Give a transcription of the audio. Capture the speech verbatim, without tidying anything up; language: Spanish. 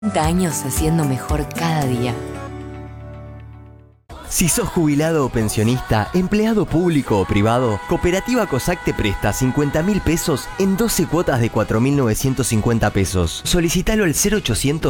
treinta años haciendo mejor cada día. Si sos jubilado o pensionista, empleado público o privado, Cooperativa COSAC te presta cincuenta mil pesos en doce cuotas de cuatro mil novecientos cincuenta pesos. Solicitalo al cero ochocientos